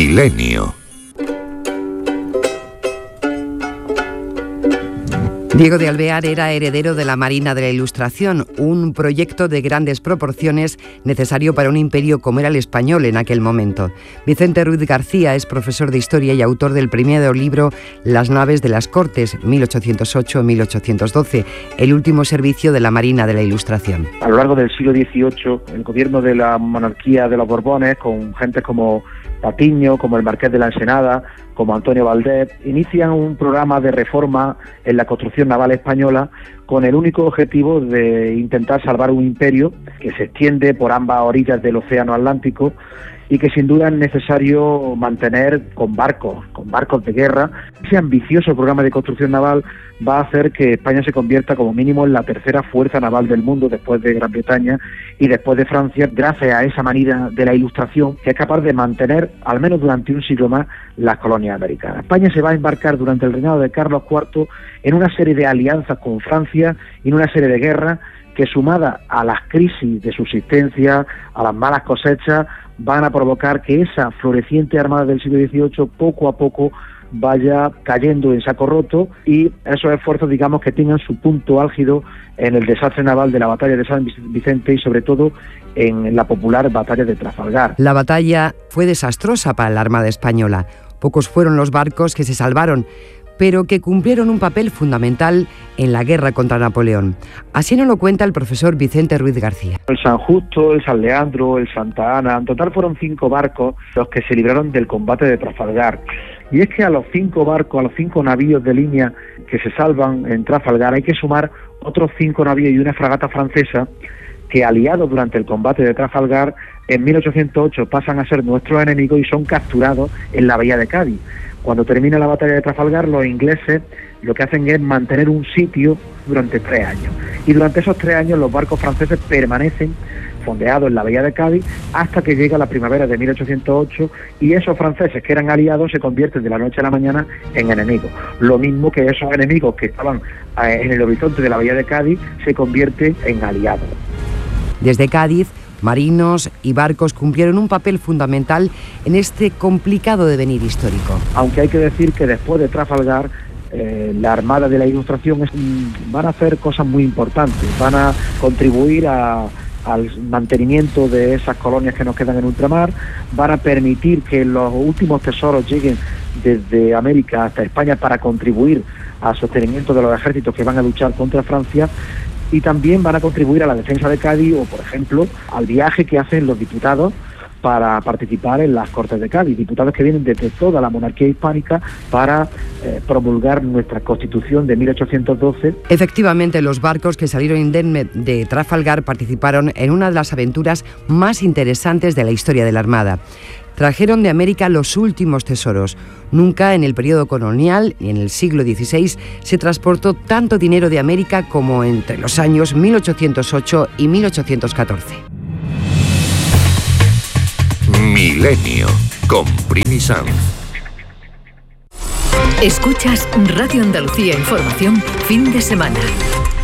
Milenio. Diego de Alvear era heredero de la Marina de la Ilustración, un proyecto de grandes proporciones necesario para un imperio como era el español en aquel momento. Vicente Ruiz García es profesor de Historia y autor del primero libro Las naves de las Cortes, 1808-1812, el último servicio de la Marina de la Ilustración. A lo largo del siglo XVIII, el gobierno de la monarquía de los Borbones, con gente como Patiño, como el Marqués de la Ensenada, como Antonio Valdés, inician un programa de reforma en la construcción naval española con el único objetivo de intentar salvar un imperio que se extiende por ambas orillas del Océano Atlántico y que sin duda es necesario mantener con barcos de guerra. Ese ambicioso programa de construcción naval va a hacer que España se convierta como mínimo en la tercera fuerza naval del mundo después de Gran Bretaña y después de Francia, gracias a esa Marina de la Ilustración que es capaz de mantener, al menos durante un siglo más, las colonias americanas. España se va a embarcar durante el reinado de Carlos IV en una serie de alianzas con Francia y en una serie de guerras que, sumada a las crisis de subsistencia, a las malas cosechas, van a provocar que esa floreciente armada del siglo XVIII poco a poco vaya cayendo en saco roto y esos esfuerzos, digamos, que tengan su punto álgido en el desastre naval de la batalla de San Vicente y sobre todo en la popular batalla de Trafalgar. La batalla fue desastrosa para la Armada española. Pocos fueron los barcos que se salvaron, pero que cumplieron un papel fundamental en la guerra contra Napoleón. Así nos lo cuenta el profesor Vicente Ruiz García. El San Justo, el San Leandro, el Santa Ana, en total fueron 5 barcos los que se libraron del combate de Trafalgar. Y es que a los 5 barcos, a los 5 navíos de línea que se salvan en Trafalgar, hay que sumar otros 5 navíos y una fragata francesa que, aliados durante el combate de Trafalgar, en 1808 pasan a ser nuestros enemigos y son capturados en la bahía de Cádiz. Cuando termina la batalla de Trafalgar, los ingleses lo que hacen es mantener un sitio durante 3 años. Y durante esos 3 años los barcos franceses permanecen fondeados en la bahía de Cádiz hasta que llega la primavera de 1808 y esos franceses que eran aliados se convierten de la noche a la mañana en enemigos. Lo mismo que esos enemigos que estaban en el horizonte de la bahía de Cádiz se convierten en aliados. Desde Cádiz, marinos y barcos cumplieron un papel fundamental en este complicado devenir histórico. Aunque hay que decir que después de Trafalgar, la Armada de la Ilustración van a hacer cosas muy importantes, van a contribuir al mantenimiento de esas colonias que nos quedan en ultramar, van a permitir que los últimos tesoros lleguen desde América hasta España para contribuir al sostenimiento de los ejércitos que van a luchar contra Francia, y también van a contribuir a la defensa de Cádiz o, por ejemplo, al viaje que hacen los diputados para participar en las Cortes de Cádiz, diputados que vienen desde toda la monarquía hispánica para promulgar nuestra Constitución de 1812. Efectivamente, los barcos que salieron indemnes de Trafalgar participaron en una de las aventuras más interesantes de la historia de la Armada. Trajeron de América los últimos tesoros. Nunca en el periodo colonial ni en el siglo XVI se transportó tanto dinero de América como entre los años 1808 y 1814. Milenio con Primi Sanz. Escuchas Radio Andalucía Información, fin de semana.